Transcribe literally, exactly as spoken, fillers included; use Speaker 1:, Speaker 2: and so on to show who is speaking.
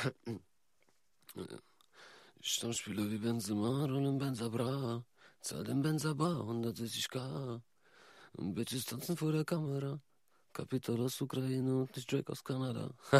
Speaker 1: Stammspieler wie Benzema, rollen Benza Bra, zahl den Benza Bar, hundertsechzig K. Und Bitches tanzen vor der Kamera. Kapital aus Ukraine und nicht Drake aus Kanada.